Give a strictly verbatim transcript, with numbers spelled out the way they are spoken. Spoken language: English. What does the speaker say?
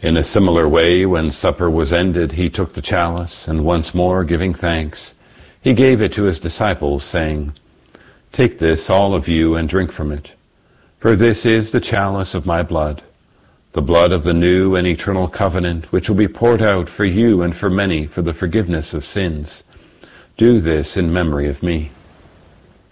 In a similar way, when supper was ended, he took the chalice, and once more giving thanks, he gave it to his disciples, saying, "Take this, all of you, and drink from it. For this is the chalice of my blood, the blood of the new and eternal covenant, which will be poured out for you and for many for the forgiveness of sins. Do this in memory of me."